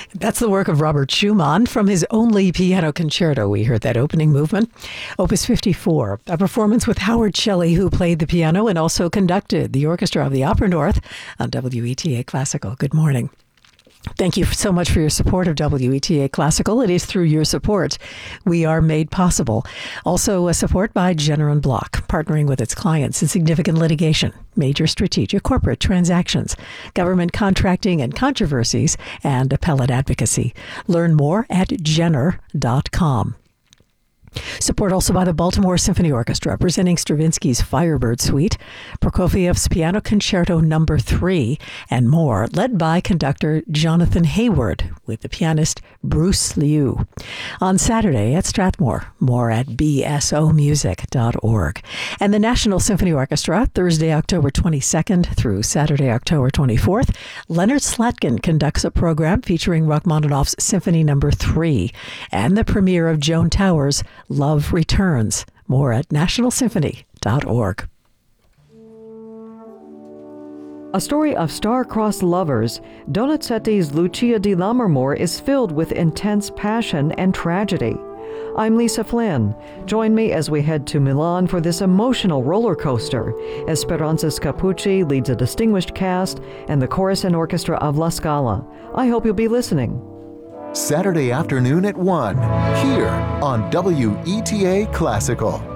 That's the work of Robert Schumann from his only piano concerto. We heard that opening movement. Opus 54, a performance with Howard Shelley, who played the piano and also conducted the orchestra of the Opera North on WETA Classical. Good morning. Thank you so much for your support of WETA Classical. It is through your support we are made possible. Also, a support by Jenner & Block, partnering with its clients in significant litigation, major strategic corporate transactions, government contracting and controversies, and appellate advocacy. Learn more at jenner.com. Support also by the Baltimore Symphony Orchestra, presenting Stravinsky's Firebird Suite, Prokofiev's Piano Concerto No. 3, and more, led by conductor Jonathan Hayward with the pianist Bruce Liu. On Saturday at Strathmore, more at bsomusic.org. And the National Symphony Orchestra, Thursday, October 22nd through Saturday, October 24th, Leonard Slatkin conducts a program featuring Rachmaninoff's Symphony No. 3 and the premiere of Joan Towers' Love Returns. More at nationalsymphony.org. A story of star-crossed lovers, Donizetti's Lucia di Lammermoor is filled with intense passion and tragedy. I'm Lisa Flynn. Join me as we head to Milan for this emotional roller coaster as Speranza Scapucci leads a distinguished cast and the chorus and orchestra of La Scala. I hope you'll be listening. Saturday afternoon at 1, here on WETA Classical.